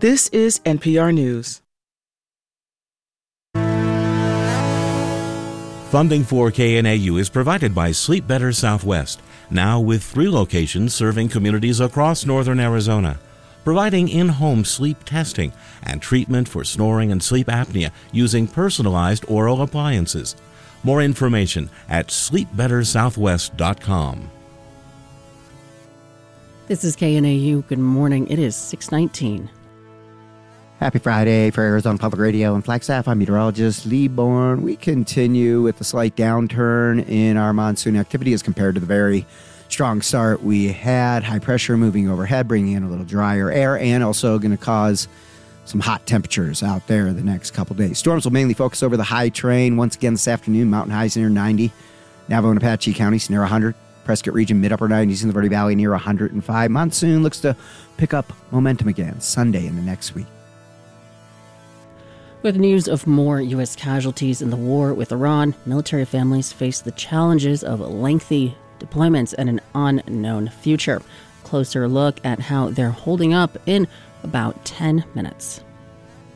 This is NPR News. Funding for KNAU is provided by Sleep Better Southwest, now with 3 locations serving communities across northern Arizona, providing in-home sleep testing and treatment for snoring and sleep apnea using personalized oral appliances. More information at sleepbettersouthwest.com. This is KNAU. Good morning. It is 6:19. Happy Friday for Arizona Public Radio and Flagstaff. I'm meteorologist Lee Bourne. We continue with a slight downturn in our monsoon activity as compared to the very strong start we had. High pressure moving overhead, bringing in a little drier air, and also going to cause some hot temperatures out there the next couple days. Storms will mainly focus over the high terrain. Once again this afternoon, mountain highs near 90. Navajo and Apache counties near 100. Prescott region mid-upper 90s in the Verde Valley near 105. Monsoon looks to pick up momentum again Sunday in the next week. With news of more U.S. casualties in the war with Iran, military families face the challenges of lengthy deployments and an unknown future. Closer look at how they're holding up in about 10 minutes.